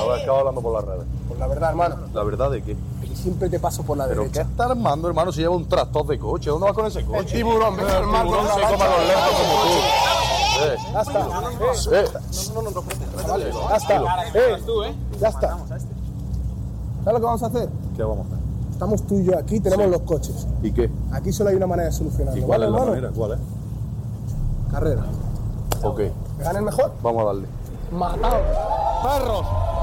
Acabo hablando por las redes. Por la verdad, hermano. ¿La verdad de qué? Que siempre te paso por la ¿Pero derecha. qué está armando, hermano, si lleva un tractor de coche? ¿Dónde vas con ese coche? El tiburón, el tiburón se come los lentes como tú. Ya está. Vale, ya está. Ya está. ¿Sabes lo que vamos a hacer? ¿Qué vamos a hacer? Estamos tú y yo aquí, tenemos los coches. ¿Y qué? Aquí solo hay una manera de solucionarlo. ¿Y cuál es la hermano? manera? ¿Cuál es? Carrera. Ok, ¿Que gane el mejor? vamos a darle. Matado. ¡Perros!